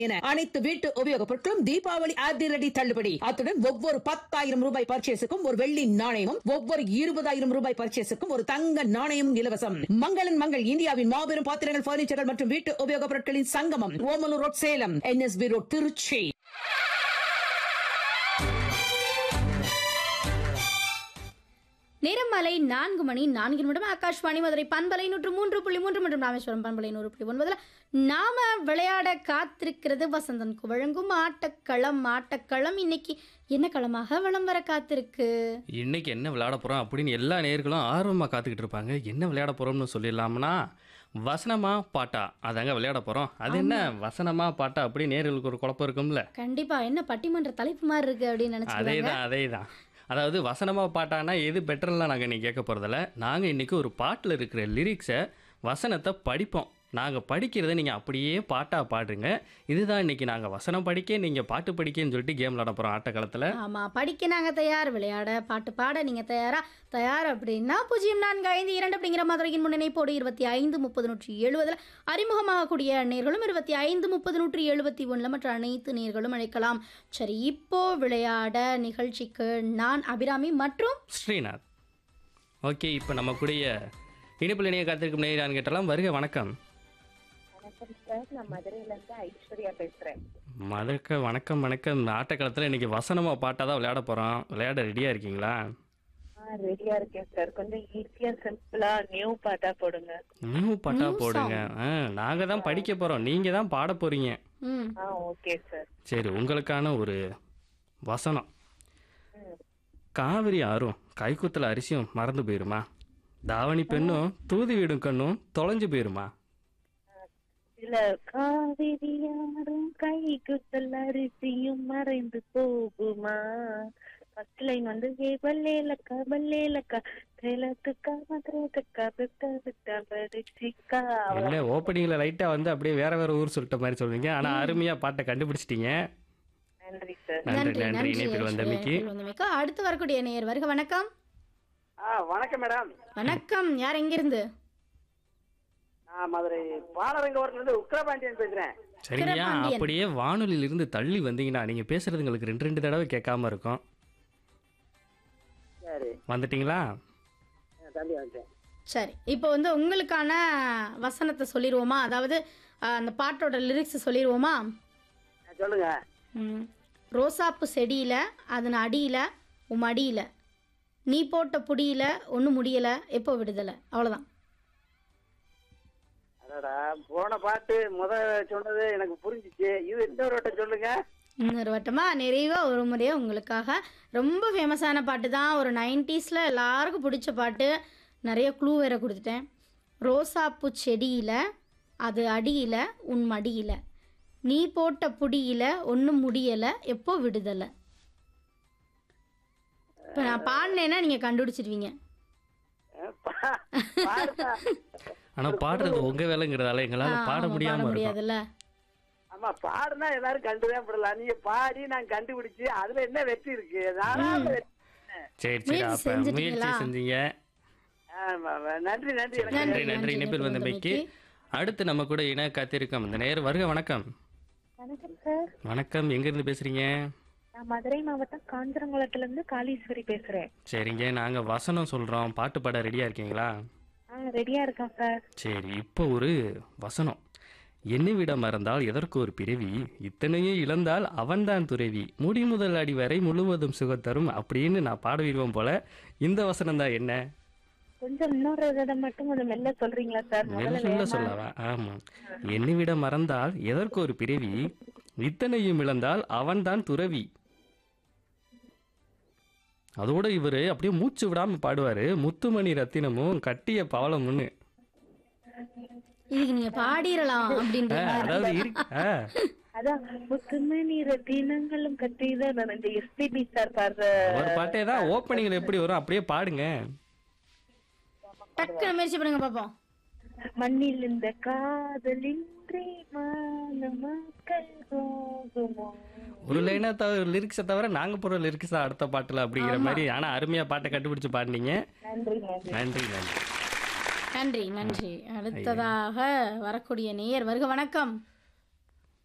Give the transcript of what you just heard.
என அனைத்து வீட்டு உபயோகப் பொருட்களும் தீபாவளி அதிரடி தள்ளுபடி. அத்துடன் ஒவ்வொரு 10,000 ரூபாய் பர்ச்சேஸுக்கும் ஒரு வெள்ளி நாணயமும், ஒவ்வொரு 20,000 ரூபாய் பர்ச்சேஸுக்கும் ஒரு தங்க நாணயமும் இலவசம். மங்களன் மங்கள், இந்தியாவின் மாபெரும் பாத்திரங்கள், பர்னிச்சர்கள் மற்றும் வீட்டு உபயோகப் பொருட்களின் சங்கமம், Omalur road, Salem. NSB road, Trichy. நேரம் மாலை 4:04 ஆகாஷ்வாணி மதுரை பண்பலை 103.3 மற்றும் ராமேஸ்வரம் பண்பலை 100.9 நாம விளையாட காத்திருக்கிறது வசந்தனுக்கு வழங்கும் ஆட்டக்களம். இன்னைக்கு என்ன களமாக வலம் வர காத்திருக்கு? இன்னைக்கு என்ன விளையாட போகிறோம் அப்படின்னு எல்லா நேயர்களும் ஆர்வமாக காத்துக்கிட்டு இருப்பாங்க. என்ன விளையாட போகிறோம்னு சொல்லிடலாம்னா, வசனமா பாட்டா அதாங்க விளையாட போகிறோம். அது என்ன வசனமா பாட்டா அப்படி நேயர்களுக்கு ஒரு குழப்பம் இருக்கும்ல. கண்டிப்பா, என்ன பட்டிமன்ற தலைப்பு மாதிரி இருக்கு அப்படின்னு நினைச்சு. அதே தான். அதாவது வசனமா பாட்டானா எது பெட்டர்லாம் நாங்கள் இன்றைக்கி கேட்க போகிறதில்ல. நாங்கள் இன்றைக்கி ஒரு பாட்டில் இருக்கிற லிரிக்ஸை வசனத்தை படிப்போம். நாங்கள் படிக்கிறத நீங்கள் அப்படியே பாட்டாக பாடுங்க. இதுதான் இன்றைக்கி நாங்கள் வசனம் படிக்க, நீங்கள் பாட்டு படிக்கன்னு சொல்லிட்டு கேம் விளாட போகிறோம் ஆட்டக்காலத்தில். ஆமாம், படிக்க நாங்கள் தயார், விளையாட பாட்டு பாட நீங்கள் தயார் அப்படின்னா 0452 அப்படிங்கிற மதுரையின் முன்னிணைப்போடு 2530-170 அறிமுகமாகக்கூடிய நேர்களும் 2530-171 மற்ற அனைத்து நேர்களும் அழைக்கலாம். சரி, இப்போ விளையாட நிகழ்ச்சிக்கு நான் அபிராமி மற்றும் ஸ்ரீநாத். ஓகே, இப்போ நம்ம கூடிய இனிப்பில் இணைய காத்திருக்கும் நேரான்னு கேட்டலாம். வருக, வணக்கம். வணக்கம் சார், நான் மதுரையிலேருந்து ஐஸ்வர்யா பேசுகிறேன். வணக்கம். ஆட்டக்காலத்தில் இன்றைக்கி வசனமாக பாட்டாக தான் விளையாட போகிறோம். விளையாட ரெடியாக இருக்கீங்களா? ரெடியா இருக்கேன் சார். கொஞ்சம் ஈஸியா சிம்பிளா நியூ பாட்டா போடுங்க. நியூ பாட்டா போடுங்க. நாங்கள் தான் படிக்க போகிறோம், நீங்கள் தான் பாட போகிறீங்க. Okay sir. சரி, உங்களுக்கான ஒரு வசனம். காவிரி ஆறும் கைக்குத்தல அரிசியும் மறந்து போயிருமா? தாவணி பெண்ணும் தூதி வீடும் கண்ணும் தொலைஞ்சு போயிருமா? இல்ல, காவிரி ஆறும் கைக்குத்தல் அரிசியும் மறைந்து போகுமா? ஃபர்ஸ்ட் லைன் வந்து பல்லேலக்கா இல்ல, ஓப்பனிங்ல லைட்டா வந்து அப்படியே வேற ஊர் சொல்லிட்ட மாதிரி சொல்றீங்க. ஆனா அருமையா பாட்டை கண்டுபிடிச்சிட்டீங்க. நன்றி சார். நன்றி. இணைப்பில் வந்தமைக்கு. அடுத்து வரக்கூடிய நேயர் வருக, வணக்கம். வணக்கம் மேடம். வணக்கம், யார் எங்கிருந்து? நான் மதுரை பாலரங்கவரத்துல இருந்து உக்கிரபாண்டியன் பேசுறேன். சரியா, அப்படியே வானொலியில இருந்து தள்ளி வந்தீங்கன்னா நீங்க பேசுறது உங்களுக்கு 2 தடவை கேட்காம இருக்கும். சரி, வந்துட்டீங்களா? தள்ளி வந்துட்டேன். சரி, இப்போ வந்து உங்களுக்கான வசனத்தை சொல்லிடுவோமா? அதாவது அந்த பாட்டோட லிரிக்ஸ் சொல்லிடுவோமா? சொல்லுங்க. ரோசாப்பு செடியில அதன் அடியில அடியில நீ போட்ட புடியில ஒன்றும் முடியல, எப்போ விடுதலை? அவ்வளோதான். அடடா, போன பாட்டு சொன்னது எனக்கு புரிஞ்சிச்சு. இது இன்னொரு வட்டம் சொல்லுங்க. இன்னொரு வட்டமா நிறைவாக ஒரு முறையாக உங்களுக்காக. ரொம்ப ஃபேமஸான பாட்டு தான், ஒரு 90s எல்லாருக்கும் பிடிச்ச பாட்டு. நிறைய க்ளூ வேற கொடுத்துட்டேன். ரோசாப்பூ செடியில் அது அடியில் உன் மடியில் நீ போட்ட புடியில் ஒன்றும் முடியலை, எப்போ விடுதலை? இப்போ நான் பாடினேன்னா நீங்கள் கண்டுபிடிச்சிடுவீங்க. ஆனா பாடுறது உங்க வேலைங்கிறதால எங்களால பாட முடியாதுல்ல. ஆமா, பாடுனா எல்லாரும் கண்டுதான் படலாம். நீங்க பாடி நான் கண்டுபிடிச்சு அதுல என்ன வெற்றி இருக்கு? சரி, அப்ப முயற்சி செஞ்சீங்க. நன்றி. இணைப்பில் வந்தமைக்கு. அடுத்து நம்ம கூட இணை காத்திருக்கோம் இந்த நேரம். வருக, வணக்கம். வணக்கம் சார். வணக்கம், எங்க இருந்து பேசுறீங்க? நான் மதுரை மாவட்டம் காஞ்சரங்குளத்துல இருந்து காளீஸ்வரி பேசுறேன். சரிங்க, நாங்க வசனம் சொல்றோம், பாட்டு பாட ரெடியா இருக்கீங்களா? ரெடியா இருக்கேன் சார். சரி, இப்போ ஒரு வசனம். என்னை விட மறந்தால் எதற்கு ஒரு பிறவி, இத்தனையே இழந்தால் அவன்தான் துறவி, முடி முதல் அடி வரை முழுவதும் சுகத்தரும் அப்படின்னு நான் பாட விடுவோம் போல. இந்த வசனம் தான் என்ன? கொஞ்சம் இன்னொரு இடம் மட்டும் கொஞ்சம் மெல்ல சொல்றீங்களா சார்? மெல்ல சொல்லவா? ஆமா. என்னை விட மறந்தால் எதற்கு ஒரு பிறவி, இத்தனையும் இழந்தால் அவன்தான் துறவி. அதோட இவரு அப்படியே மூச்சு விடாம பாடுவாரு, முத்துமணி ரத்தினமும் கட்டிய பவளமுன்னு. இதுக்கு நீங்க பாடிரலாம் அப்படின்ற அதாவது அதான் முத்துமணி ரத்தினங்களும் கட்டிதான் இந்த எஸ்பிபி சார் பாடுற ஒரு பாட்டே தான். ஓப்பனிங்ல எப்படி வரும் அப்படியே பாடுங்க. டக்குனு முயற்சி பண்ணுங்க பாப்போம். மண்ணில் இந்த காதலின்றி மக்கள் போகுமோ. ஒரு லைனா லிரிக்ஸை தவிர நாங்க போற லிரிக்ஸ் தான் அடுத்த பாட்டுல அப்படிங்கிற மாதிரி. ஆனா அருமையா பாட்டை கண்டுபிடிச்சு பாடுனீங்க. நன்றி. அடுத்ததாக வரக்கூடிய நேயர் வருக, வணக்கம்.